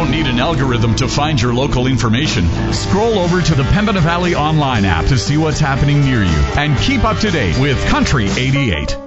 don't need an algorithm to find your local information. Scroll over to the Pembina Valley online app to see what's happening near you and keep up to date with Country 88.